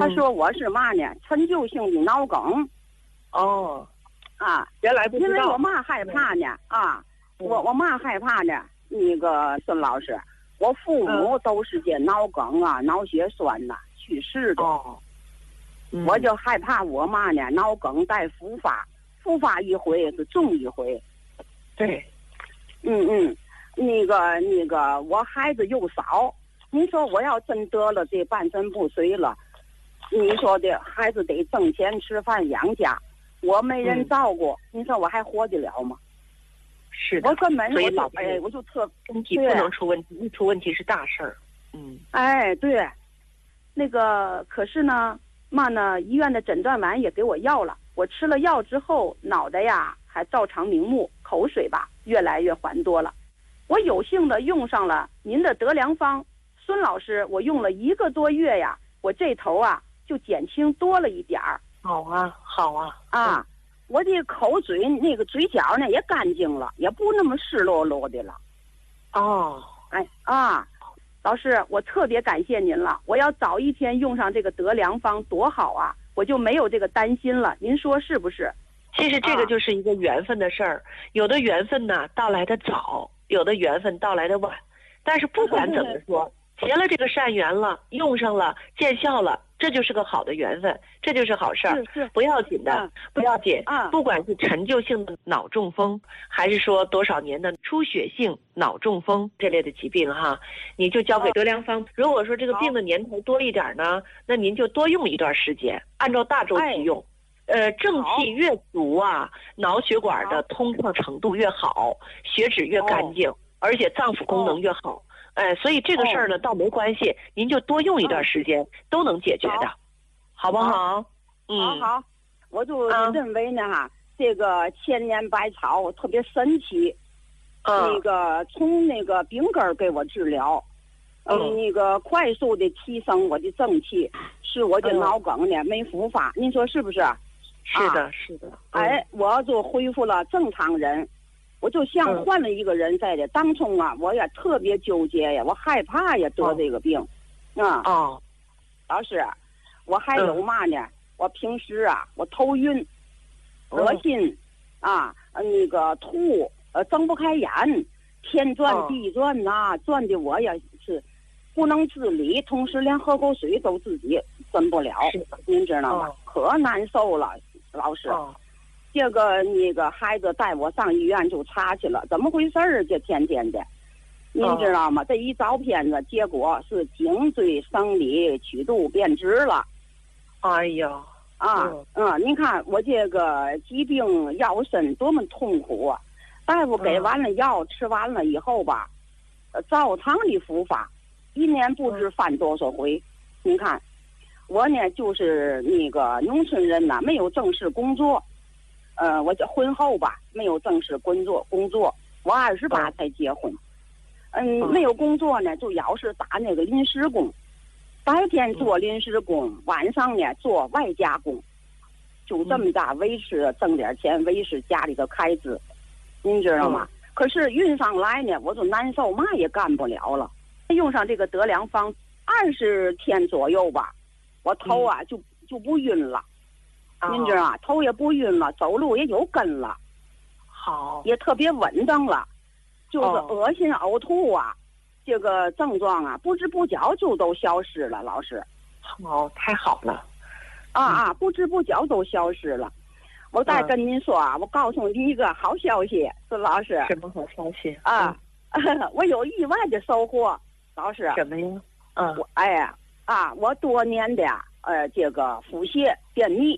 他说我是嘛呢？陈旧性的脑梗。 哦， 啊， 原来不知道。 因为我嘛害怕呢啊，我嘛害怕呢？那个孙老师，我父母都是这脑梗啊、脑血栓呐去世的。 哦， 我就害怕我嘛呢？脑梗再复发，复发一回是重一回。 对， 那个，我孩子又少，你说我要真得了这半身不遂了，你说的孩子得挣钱吃饭养家，我没人照顾，你说我还活得了吗？ 是的， 我根本所以我就特身体不能出问题，一出问题是大事儿。 哎，对，那个可是呢，嘛呢，医院的诊断完也给我药了，我吃了药之后，脑袋呀还照常明目，口水吧越来越还多了。我有幸的用上了您的德良方，孙老师，我用了1个多月呀，我这头啊就减轻多了一点儿。 好啊，好啊， 啊，我这口嘴那个嘴角呢也干净了，也不那么湿漉漉的了。 哦， 哎啊，老师，我特别感谢您了。我要早一天用上这个德良方多好啊，我就没有这个担心了。您说是不是？ 其实这个就是一个缘分的事儿，有的缘分呢到来的早，有的缘分到来的晚，但是不管怎么说，结了这个善缘了，用上了，见效了，这就是个好的缘分，这就是好事儿。 是不要紧的，不要紧。不管是陈旧性的脑中风，还是说多少年的出血性脑中风这类的疾病哈，你就交给德良方。如果说这个病的年头多一点呢，那您就多用一段时间，按照大周期用。正气越足啊，脑血管的通畅程度越好，血脂越干净，而且脏腑功能越好。所以这个事儿呢，倒没关系，您就多用一段时间，都能解决的，好不好？ 好，我就认为呢哈，这个千年百草特别神奇，那个从那个病根给我治疗，那个快速的提升我的正气，使我的脑梗呢没复发，您说是不是？ 是的，是的。 我就恢复了正常人，我就像换了一个人似的。当初啊，我也特别纠结呀，我害怕呀得这个病，老师，我还有嘛呢？我平时啊，我头晕、恶心，那个吐，睁不开眼，天转地转呐，转的我也是不能自理，同时连喝口水都自己分不了，您知道吗？可难受了。老师，这个那个孩子带我上医院就查去了，怎么回事儿？这天天的，您知道吗？这一照片子，结果是颈椎生理曲度变直了。 哎呀， 您看我这个疾病腰身多么痛苦啊！大夫给完了药，吃完了以后吧，照常的复发，1年不知犯多少回。您看。我呢，就是那个农村人呐，没有正式工作，我这婚后吧，没有正式工作，我28才结婚，没有工作呢，就老是打那个临时工，白天做临时工，晚上呢做外加工，就这么大维持挣点钱，维持家里的开支，您知道吗？可是运上来呢，我就难受，嘛也干不了了。用上这个德良方，20天左右吧。我头啊就不晕了，您知道吗？头也不晕了，走路也有根了， 好， 也特别稳当了，就是恶心呕吐啊，这个症状啊，不知不觉就都消失了。老师， 太好了， 不知不觉都消失了。我再跟您说啊，我告诉您一个好消息，孙老师。 什么好消息我有意外的收获，老师。 什么呀？ 我多年的这个腹泻便秘，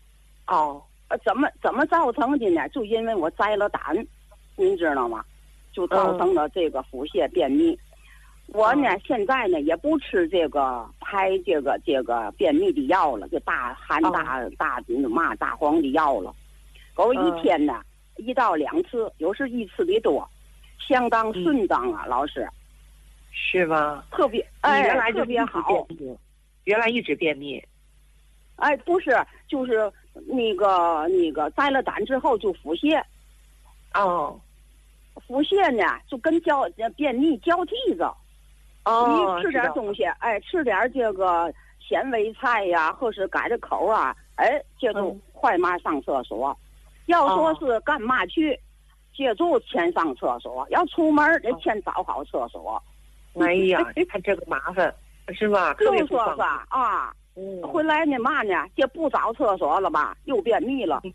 怎么造成的呢？就因为我摘了胆，您知道吗？就造成了这个腹泻便秘。我呢现在呢也不吃这个排这个便秘的药了，就大黄的药了。我一天呢1到2次，有时1次的多，相当顺当啊，老师。 是吧？ 特别你原来特别好， 原来一直便秘。 不是，就是那个摘了胆之后就腹泻。腹泻呢就跟便秘交替着。你吃点东西，吃点这个纤维菜呀，或是改着口啊，这就快马上厕所。要说是干嘛去，这就先上厕所。要出门得先找好厕所。 哎呀，看这个麻烦是吧？ 就说是啊，回来呢嘛呢，这不找厕所了吧，又便秘了。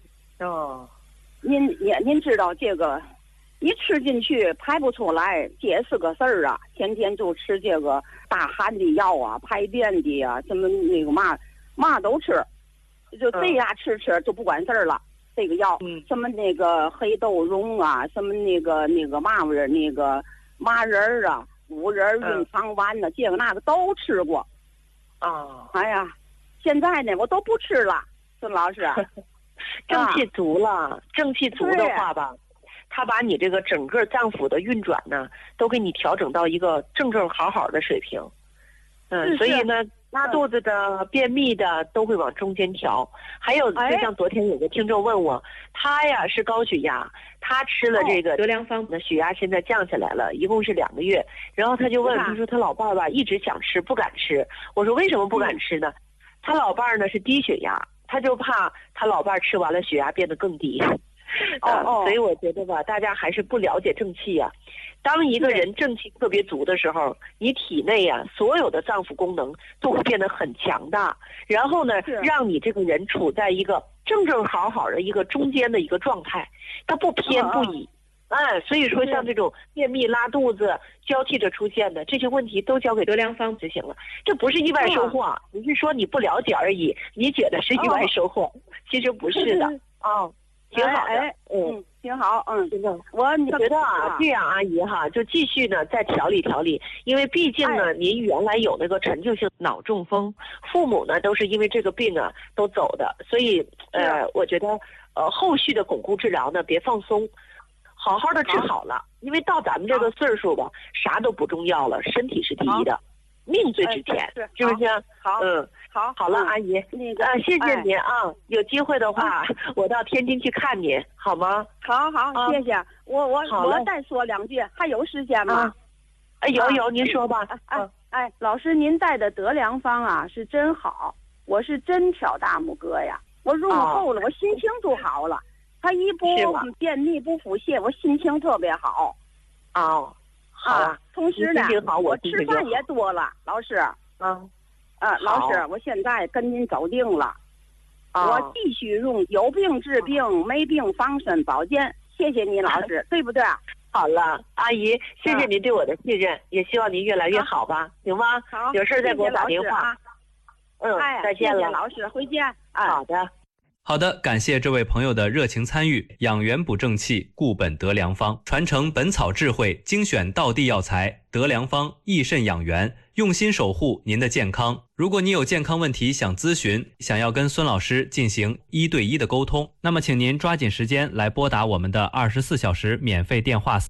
您知道这个，你吃进去排不出来，这也是个事儿啊。天天就吃这个大寒的药啊，排便的啊，什么那个嘛都吃，就这样吃就不管事儿了。这个药，什么那个黑豆蓉啊，什么那个嘛味儿，那个麻仁啊。五仁孕肠丸呢，这个那个都吃过，哎呀，现在呢我都不吃了，孙老师。 正气足了，正气足的话吧，他把你这个整个脏腑的运转呢，都给你调整到一个正好的水平。所以呢，拉肚子的、便秘的都会往中间调。还有，就像昨天有个听众问我，他呀是高血压，他吃了这个德良方，的血压现在降下来了，一共是2个月。然后他就问，他说他老伴儿吧一直想吃，不敢吃。我说为什么不敢吃呢？他老伴儿呢是低血压，他就怕他老伴儿吃完了血压变得更低。所以我觉得吧，大家还是不了解正气啊。当一个人正气特别足的时候，你体内啊所有的脏腑功能都会变得很强大，然后呢，让你这个人处在一个正好的一个中间的一个状态，它不偏不倚。所以说像这种便秘、拉肚子交替着出现的这些问题，都交给德良方就行了。这不是意外收获，只是说你不了解而已，你觉得是意外收获，其实不是的。挺好的， 挺好， 真的。我觉得这样阿姨哈，就继续呢再调理，因为毕竟呢，您原来有那个陈旧性脑中风，父母呢都是因为这个病啊都走的，所以我觉得后续的巩固治疗呢别放松，好好的治好了，因为到咱们这个岁数吧，啥都不重要了，身体是第一的，命最值钱，是不是？好了，阿姨，谢谢您啊！有机会的话，我到天津去看您，好吗？ 好，谢谢。我再说2句，还有时间吗？ 有，您说吧。 老师，您带的德良方啊是真好，我是真挑大拇哥呀。我用后了，我心情就好了。他一不便秘不腹泻，我心情特别好。 好啊。 同时呢，我吃饭也多了，老师。老师，我现在跟您走定了，我继续用有病治病，没病防身保健。谢谢你，老师，对不对？ 好了，阿姨，谢谢您对我的信任，也希望您越来越好吧，行吗？ 好， 有事再给我打电话。再见了， 谢谢老师，回见。 好的，感谢这位朋友的热情参与。养元补正气，固本德良方，传承本草智慧，精选道地药材，德良方益肾养元，用心守护您的健康。如果你有健康问题想咨询，想要跟孙老师进行1对1的沟通，那么请您抓紧时间来拨打我们的24小时免费电话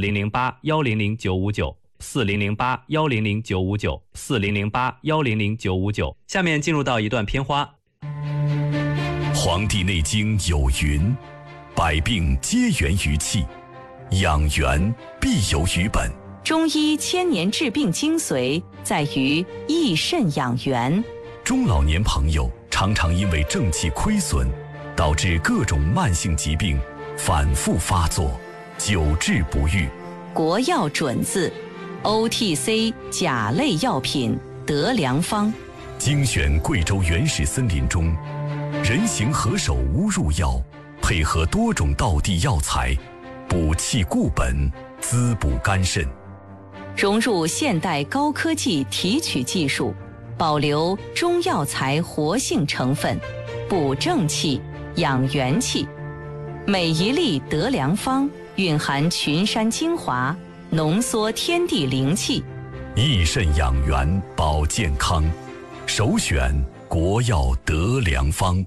4008-100-959。4008-100-959 4008-100-959。下面进入到一段片花。 《黄帝内经》有云：百病皆源于气，养元必由于本。 中医1000年治病精髓在于益肾养元。 中老年朋友常常因为正气亏损，导致各种慢性疾病反复发作，久治不愈。 国药准字 OTC 甲类药品德良方， 精选贵州原始森林中人形何首乌入药，配合多种道地药材，补气固本，滋补肝肾。 融入现代高科技提取技术，保留中药材活性成分，补正气，养元气。每一粒德良方蕴含群山精华，浓缩天地灵气， 益肾养元保健康，首选国药德良方。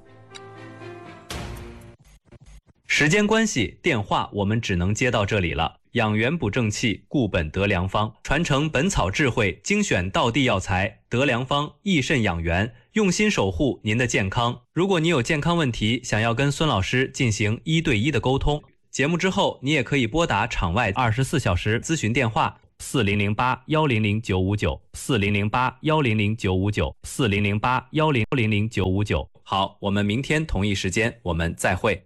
时间关系，电话我们只能接到这里了。养元补正气，固本德良方，传承本草智慧，精选道地药材，德良方益肾养元，用心守护您的健康。如果你有健康问题，想要跟孙老师进行1对1的沟通，节目之后你也可以拨打场外24小时咨询电话 ，4008-100-959，4008-100-959，4008-100-959。好，我们明天同一时间我们再会。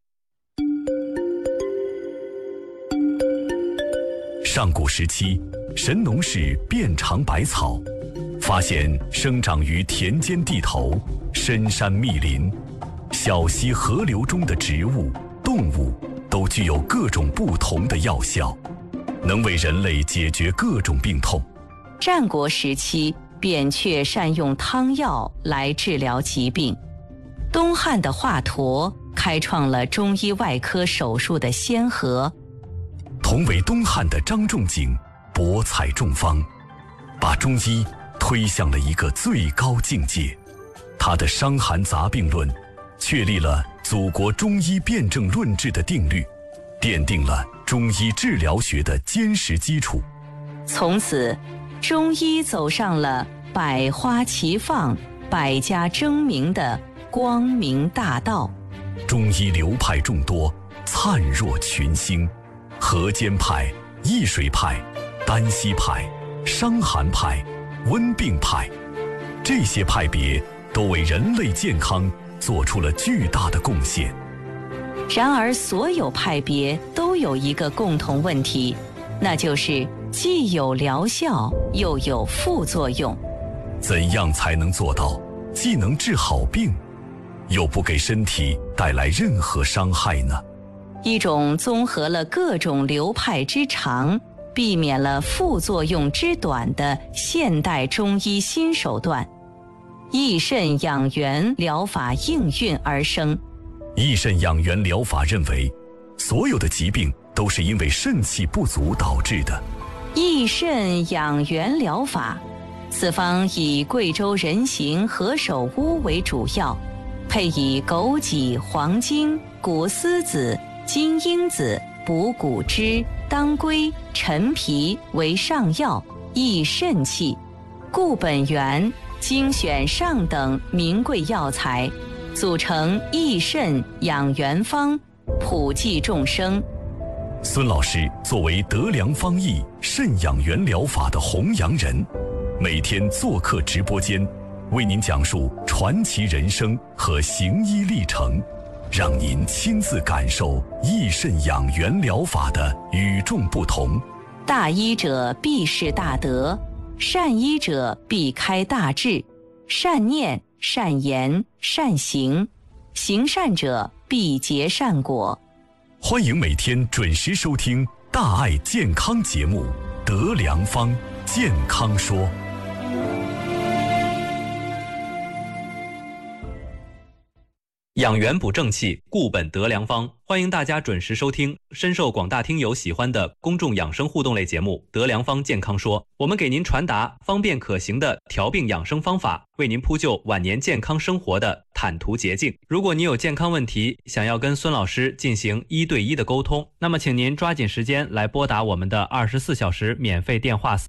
上古时期，神农氏遍尝百草，发现生长于田间地头、深山密林、小溪河流中的植物、动物都具有各种不同的药效，能为人类解决各种病痛。 战国时期，扁鹊善用汤药来治疗疾病。东汉的华佗开创了中医外科手术的先河。 同为东汉的张仲景博采众方，把中医推向了一个最高境界。他的《伤寒杂病论》确立了祖国中医辨证论治的定律，奠定了中医治疗学的坚实基础。 从此，中医走上了百花齐放、百家争鸣的光明大道。 中医流派众多，灿若群星，河间派、易水派、丹溪派、伤寒派、温病派，这些派别都为人类健康做出了巨大的贡献。 然而，所有派别都有一个共同问题，那就是既有疗效，又有副作用。 怎样才能做到既能治好病，又不给身体带来任何伤害呢？ 一种综合了各种流派之长，避免了副作用之短的现代中医新手段——益肾养元疗法应运而生。 益肾养元疗法认为，所有的疾病都是因为肾气不足导致的。 益肾养元疗法，此方以贵州人形何首乌为主要，配以枸杞、黄精、谷丝子、金樱子、补骨脂、当归、陈皮为上药，益肾气。固本源，精选上等名贵药材，组成益肾养元方，普济众生。 孙老师作为德良方益肾养元疗法的弘扬人，每天做客直播间，为您讲述传奇人生和行医历程，让您亲自感受益肾养元疗法的与众不同。 大医者必是大德，善医者必开大智，善念、善言、善行，行善者必结善果。 欢迎每天准时收听大爱健康节目《德良方健康说》。 养元补正气，固本德良方。欢迎大家准时收听深受广大听友喜欢的公众养生互动类节目《德良方健康说》，我们给您传达方便可行的调病养生方法，为您铺就晚年健康生活的坦途捷径。如果你有健康问题，想要跟孙老师进行1对1的沟通，那么请您抓紧时间来拨打我们的24小时免费电话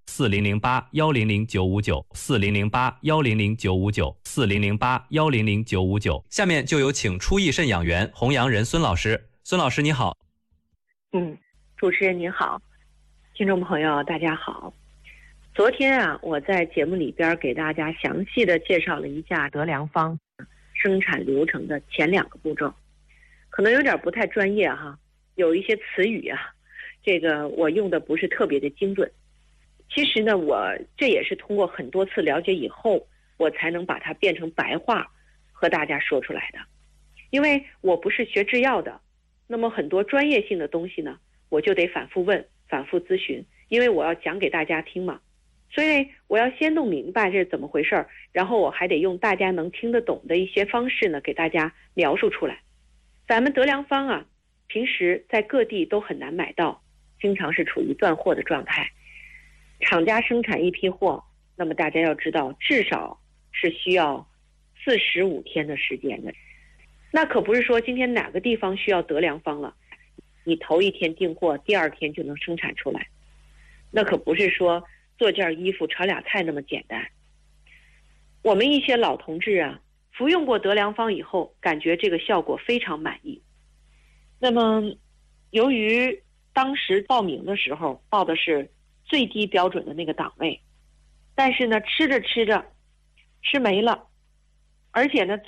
4008-100-959，4008-100-959，4008-100-959。下面就有请出益肾养元弘扬人孙老师。孙老师你好。 主持人您好，听众朋友大家好。昨天我在节目里边给大家详细的介绍了一下德良方生产流程的前2个步骤，可能有点不太专业有一些词语这个我用的不是特别的精准。其实呢，我这也是通过很多次了解以后，我才能把它变成白话和大家说出来的。因为我不是学制药的，那么很多专业性的东西呢，我就得反复问、反复咨询，因为我要讲给大家听嘛。所以我要先弄明白这是怎么回事，然后我还得用大家能听得懂的一些方式呢，给大家描述出来。咱们德良方平时在各地都很难买到，经常是处于断货的状态。厂家生产一批货，那么大家要知道，至少是需要45天的时间的。那可不是说今天哪个地方需要德良方了，你头一天订货，第2天就能生产出来。那可不是说做件衣服炒俩菜那么简单。我们一些老同志服用过德良方以后，感觉这个效果非常满意。那么由于当时报名的时候报的是最低标准的那个档位，但是呢，吃着吃着，吃没了，而且呢，